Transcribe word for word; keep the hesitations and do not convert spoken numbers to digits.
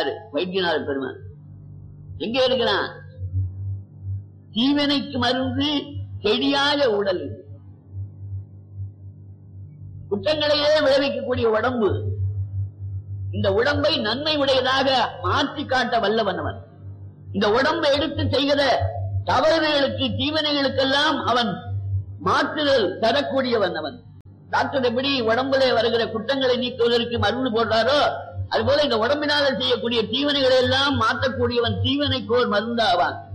யாரு? வைத்தியநாத பெருமான். எங்க இருக்கிறான்? தீவினைக்கு மருந்து செடியாய உடல் இது. குற்றங்களையே விளைவிக்கக்கூடிய உடம்பு. இந்த உடம்பை நன்மை உடையதாக மாற்றி காட்ட வல்லவன் அவன். இந்த உடம்பை எடுத்து செய்கிற தவறுகளுக்கு தீவினைகளுக்கெல்லாம் அவன் மாற்றுதல் தரக்கூடியவன் அவன். டாக்டர் எப்படி உடம்புல வருகிற குற்றங்களை நீக்குவதற்கு மருந்து போடுறாரோ அதுபோல இந்த உடம்பினால செய்யக்கூடிய தீவனைகளை எல்லாம் மாற்றக்கூடியவன் தீவனைக்கோர் மருந்தாவான்.